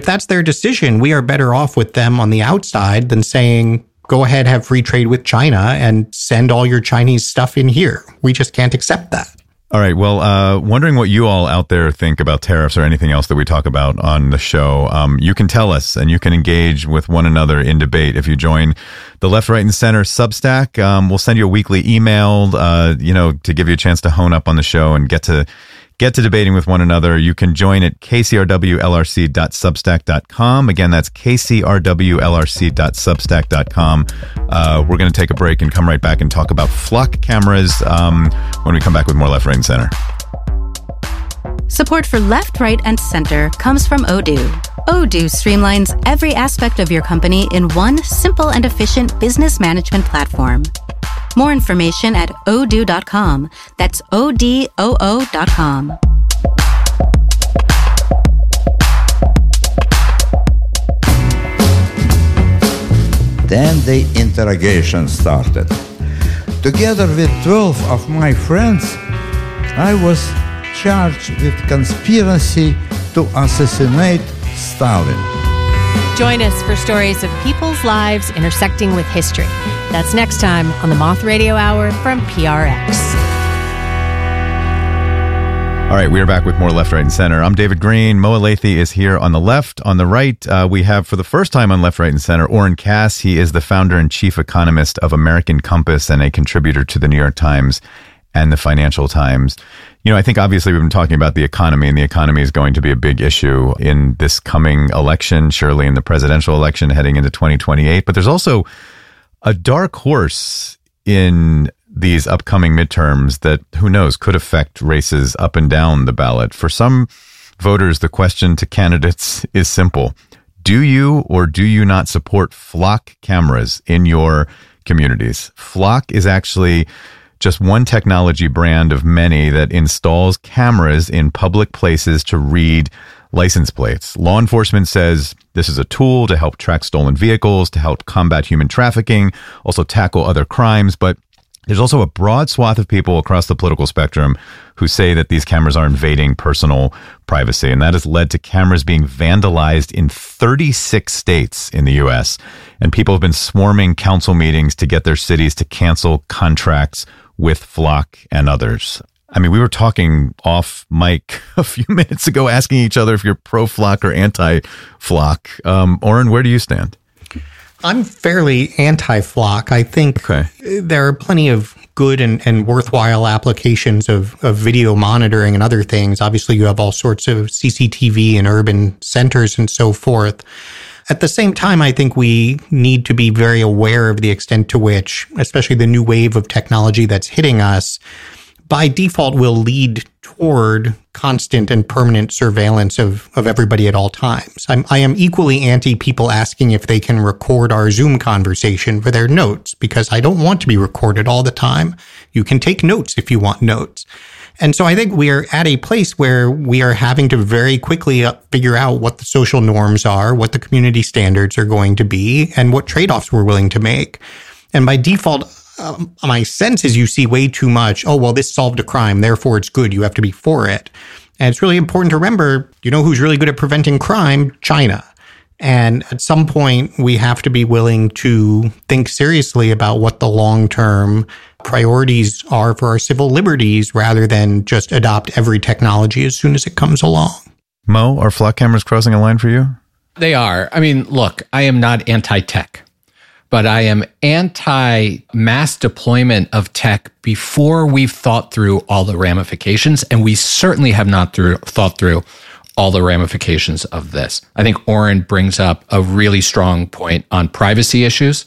that's their decision, we are better off with them on the outside than saying, go ahead, have free trade with China and send all your Chinese stuff in here. We just can't accept that. All right. Well, wondering what you all out there think about tariffs or anything else that we talk about on the show. You can tell us and you can engage with one another in debate if you join the Left, Right, and Center Substack. We'll send you a weekly email, to give you a chance to hone up on the show and get to debating with one another. You can join at kcrwlrc.substack.com. Again, that's kcrwlrc.substack.com. We're going to take a break and come right back and talk about flock cameras when we come back with more Left, Right, and Center. Support for Left, Right, and Center comes from Odoo. Odoo streamlines every aspect of your company in one simple and efficient business management platform. More information at odoo.com. That's ODOO.com. Then the interrogation started. Together with 12 of my friends, I was charged with conspiracy to assassinate Stalin. Join us for stories of people's lives intersecting with history. That's next time on the Moth Radio Hour from PRX. All right, we are back with more Left, Right, and Center. I'm David Green. Moa Lathy is here on the left. On the right, we have, for the first time on Left, Right, and Center, Oren Cass. He is the founder and chief economist of American Compass and a contributor to the New York Times and the Financial Times. I think obviously we've been talking about the economy, and the economy is going to be a big issue in this coming election, surely in the presidential election heading into 2028. But there's also a dark horse in these upcoming midterms that, who knows, could affect races up and down the ballot. For some voters, the question to candidates is simple. Do you or do you not support flock cameras in your communities? Flock is actually just one technology brand of many that installs cameras in public places to read license plates. Law enforcement says this is a tool to help track stolen vehicles, to help combat human trafficking, also tackle other crimes. But there's also a broad swath of people across the political spectrum who say that these cameras are invading personal privacy. And that has led to cameras being vandalized in 36 states in the U.S. And people have been swarming council meetings to get their cities to cancel contracts with Flock and others. I mean, we were talking off mic a few minutes ago, asking each other if you're pro-Flock or anti-Flock. Oren, where do you stand? I'm fairly anti-Flock. I think there are plenty of good and worthwhile applications of video monitoring and other things. Obviously, you have all sorts of CCTV in urban centers and so forth. At the same time, I think we need to be very aware of the extent to which, especially the new wave of technology that's hitting us, by default will lead toward constant and permanent surveillance of everybody at all times. I am equally anti people asking if they can record our Zoom conversation for their notes, because I don't want to be recorded all the time. You can take notes if you want notes. And so I think we are at a place where we are having to very quickly figure out what the social norms are, what the community standards are going to be, and what trade-offs we're willing to make. And by default, my sense is you see way too much, oh, well, this solved a crime, therefore it's good, you have to be for it. And it's really important to remember, you know who's really good at preventing crime? China. And at some point, we have to be willing to think seriously about what the long-term priorities are for our civil liberties, rather than just adopt every technology as soon as it comes along. Mo, are Flock cameras crossing a line for you? They are. I mean, look, I am not anti-tech, but I am anti-mass deployment of tech before we've thought through all the ramifications, and we certainly have not thought through all the ramifications of this. I think Oren brings up a really strong point on privacy issues.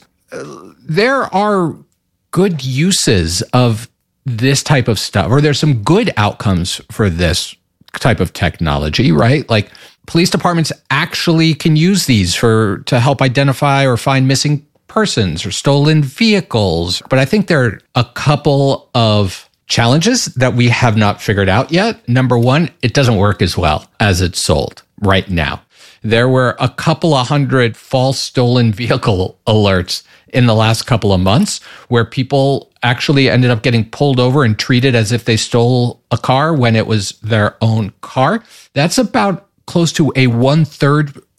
There are good uses of this type of stuff, or there's some good outcomes for this type of technology, right? Like police departments actually can use these to help identify or find missing persons or stolen vehicles. But I think there are a couple of challenges that we have not figured out yet. Number one, it doesn't work as well as it's sold right now. There were a couple of hundred false stolen vehicle alerts in the last couple of months where people actually ended up getting pulled over and treated as if they stole a car when it was their own car. That's about close to a 1/3